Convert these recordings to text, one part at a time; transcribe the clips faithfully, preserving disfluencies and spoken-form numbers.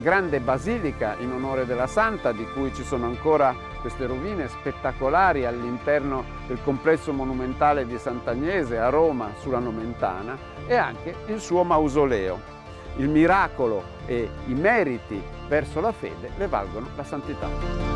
Grande basilica in onore della santa, di cui ci sono ancora queste rovine spettacolari all'interno del complesso monumentale di Sant'Agnese a Roma sulla Nomentana, e anche il suo mausoleo. Il miracolo e i meriti verso la fede le valgono la santità.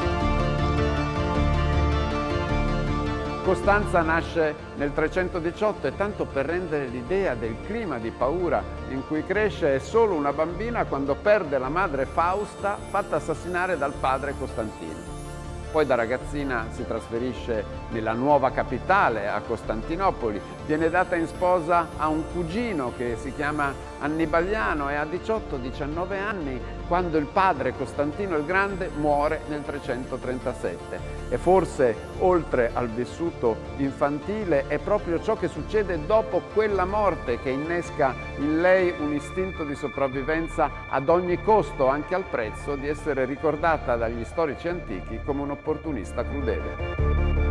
Costanza nasce nel trecentodiciotto e, tanto per rendere l'idea del clima di paura in cui cresce, è solo una bambina quando perde la madre Fausta, fatta assassinare dal padre Costantino. Poi da ragazzina si trasferisce nella nuova capitale, a Costantinopoli, viene data in sposa a un cugino che si chiama Annibaliano e ha diciotto diciannove anni quando il padre Costantino il Grande muore nel trecentotrentasette. E forse, oltre al vissuto infantile, è proprio ciò che succede dopo quella morte che innesca in lei un istinto di sopravvivenza ad ogni costo, anche al prezzo di essere ricordata dagli storici antichi come un'opportunista crudele.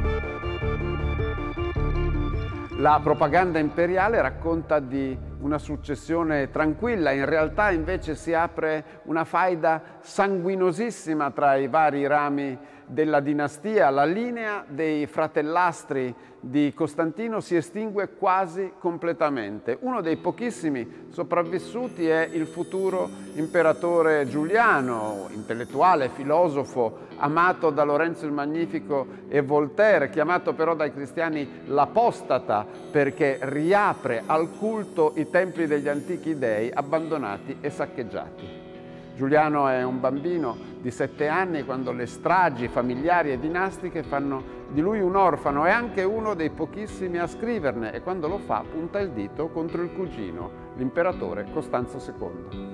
La propaganda imperiale racconta di una successione tranquilla, in realtà invece si apre una faida sanguinosissima tra i vari rami della dinastia. La linea dei fratellastri di Costantino si estingue quasi completamente. Uno dei pochissimi sopravvissuti è il futuro imperatore Giuliano, intellettuale, filosofo, amato da Lorenzo il Magnifico e Voltaire, chiamato però dai cristiani l'apostata perché riapre al culto i templi degli antichi dei abbandonati e saccheggiati. Giuliano è un bambino di sette anni quando le stragi familiari e dinastiche fanno di lui un orfano, è anche uno dei pochissimi a scriverne, e quando lo fa punta il dito contro il cugino, l'imperatore Costanzo secondo.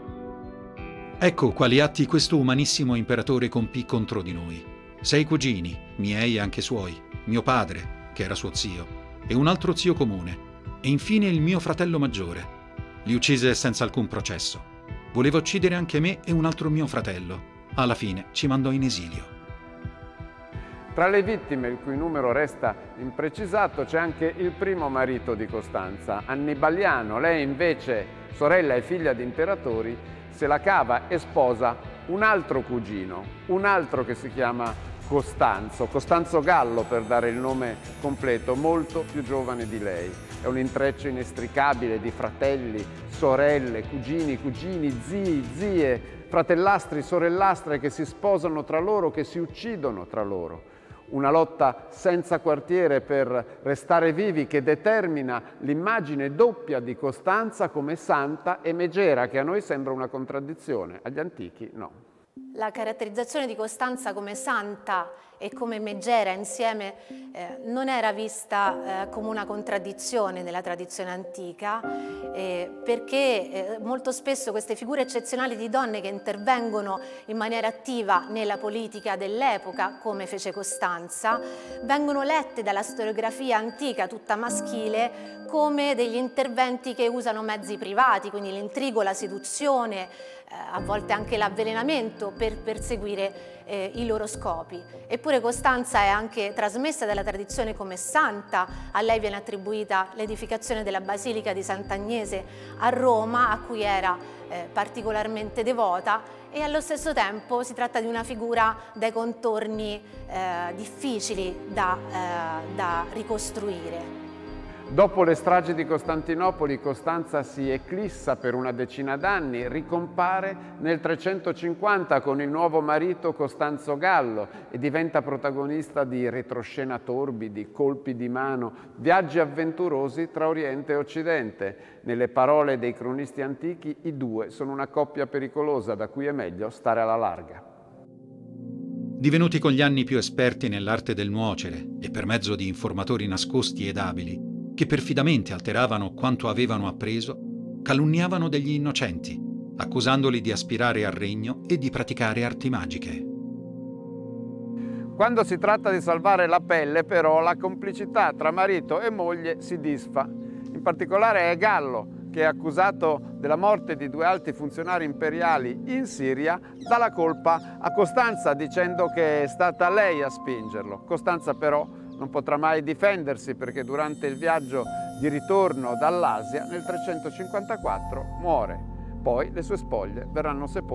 Ecco quali atti questo umanissimo imperatore compì contro di noi. Sei cugini, miei e anche suoi, mio padre, che era suo zio, e un altro zio comune, e infine il mio fratello maggiore. Li uccise senza alcun processo. Voleva uccidere anche me e un altro mio fratello. Alla fine ci mandò in esilio. Tra le vittime, il cui numero resta imprecisato, c'è anche il primo marito di Costanza, Annibaliano. Lei invece, sorella e figlia di imperatori, se la cava e sposa un altro cugino, un altro che si chiama Costanzo, Costanzo Gallo per dare il nome completo, molto più giovane di lei. È un intreccio inestricabile di fratelli, sorelle, cugini, cugini, zii, zie, fratellastri, sorellastre che si sposano tra loro, che si uccidono tra loro. Una lotta senza quartiere per restare vivi che determina l'immagine doppia di Costanza come santa e megera, che a noi sembra una contraddizione, agli antichi no. La caratterizzazione di Costanza come santa e come megera insieme eh, non era vista eh, come una contraddizione nella tradizione antica, eh, perché eh, molto spesso queste figure eccezionali di donne che intervengono in maniera attiva nella politica dell'epoca, come fece Costanza, vengono lette dalla storiografia antica tutta maschile come degli interventi che usano mezzi privati, quindi l'intrigo, la seduzione, eh, a volte anche l'avvelenamento per perseguire eh, i loro scopi. Eppure Costanza è anche trasmessa dalla tradizione come santa. A lei viene attribuita l'edificazione della Basilica di Sant'Agnese a Roma, a cui era eh, particolarmente devota, e allo stesso tempo si tratta di una figura dai contorni eh, difficili da, eh, da ricostruire. Dopo le stragi di Costantinopoli, Costanza si eclissa per una decina d'anni, ricompare nel trecentocinquanta con il nuovo marito Costanzo Gallo e diventa protagonista di retroscena torbidi, colpi di mano, viaggi avventurosi tra Oriente e Occidente. Nelle parole dei cronisti antichi, i due sono una coppia pericolosa da cui è meglio stare alla larga. Divenuti con gli anni più esperti nell'arte del nuocere e per mezzo di informatori nascosti ed abili, che perfidamente alteravano quanto avevano appreso, calunniavano degli innocenti, accusandoli di aspirare al regno e di praticare arti magiche. Quando si tratta di salvare la pelle, però, la complicità tra marito e moglie si disfa. In particolare è Gallo, che è accusato della morte di due alti funzionari imperiali in Siria, dà la colpa a Costanza dicendo che è stata lei a spingerlo. Costanza però non potrà mai difendersi perché durante il viaggio di ritorno dall'Asia nel trecentocinquantaquattro muore. Poi le sue spoglie verranno sepolte